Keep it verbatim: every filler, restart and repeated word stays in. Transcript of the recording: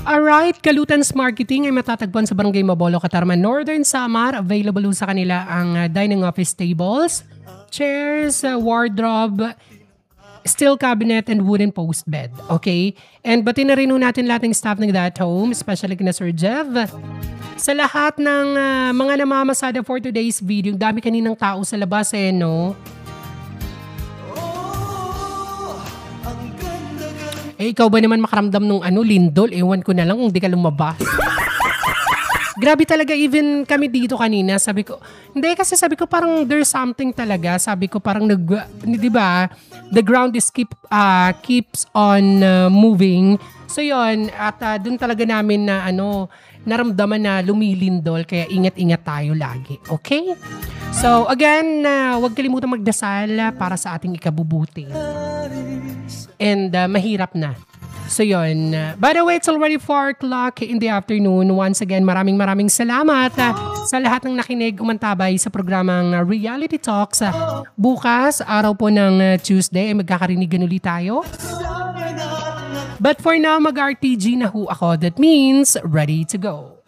Alright, Kalutans Marketing ay matatagpuan sa Barangay Mabolo, Catarman, Northern Samar. Available sa kanila ang uh, dining office tables, chairs, uh, wardrobe, steel cabinet, and wooden post bed. Okay? And batin na rin natin lahat ng staff ng That Home, especially kina Sir Jev. Sa lahat ng uh, mga namamasada for today's video, dami kaninang tao sa labas eh, no? Eh, ikaw ba naman makaramdam nung ano, lindol? Ewan ko na lang kung di ka lumabas. Grabe talaga, even kami dito kanina, sabi ko, hindi kasi sabi ko parang there's something talaga. Sabi ko parang nag, di ba, the ground is keep, uh, keeps on uh, moving. So yon at uh, dun talaga namin na ano, naramdaman na lumilindol, kaya ingat-ingat tayo lagi. Okay? So again, uh, huwag kalimutan magdasal para sa ating ikabubuti. And uh, mahirap na. So yun. Uh, by the way, it's already four o'clock in the afternoon. Once again, maraming maraming salamat uh, sa lahat ng nakinig umantabay sa programang uh, Reality Talks. Uh, bukas, araw po ng uh, Tuesday, ay magkakarinigan ulit tayo. But for now, mag-R T G na ho ako. That means ready to go.